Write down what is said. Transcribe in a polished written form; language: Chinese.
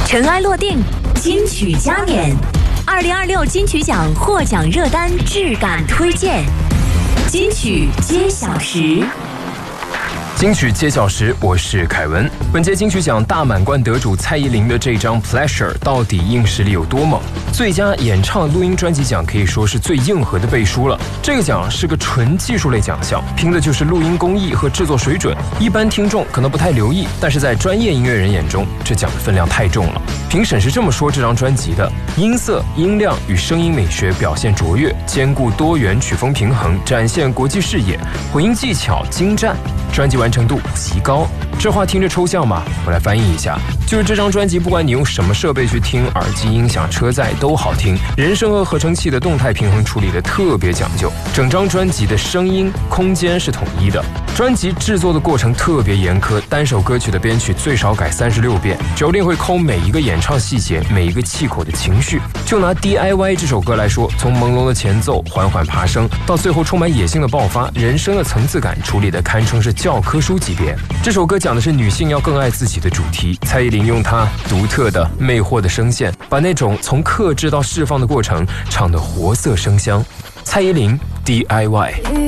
尘埃落定，金曲加冕。2026金曲奖获奖热单质感推荐，金曲揭晓时。 金曲揭晓时，我是凯文。本届金曲奖大满贯得主蔡依林的这张《Pleasure》到底硬实力有多猛？最佳演唱录音专辑奖可以说是最硬核的背书了。这个奖是个纯技术类奖项，拼的就是录音工艺和制作水准。一般听众可能不太留意，但是在专业音乐人眼中，这奖的分量太重了。评审是这么说这张专辑的：音色、音量与声音美学表现卓越，兼顾多元曲风平衡，展现国际视野，混音技巧精湛，专辑完成度极高。这话听着抽象吗？我来翻译一下，就是这张专辑不管你用什么设备去听，耳机、音响、车载都好听，人声和合成器的动态平衡处理的特别讲究，整张专辑的声音空间是统一的。专辑制作的过程特别严苛，单首歌曲的编曲最少改36遍，九令会抠每一个演唱细节，每一个气口的情绪。就拿 DIY 这首歌来说，从朦胧的前奏缓缓爬升，到最后充满野性的爆发，人声的层次感处理的堪称是教科书级别。这首歌讲的是女性要更爱自己的主题，蔡依林用她独特的魅惑的声线，把那种从克制到释放的过程唱得活色生香。蔡依林 DIY。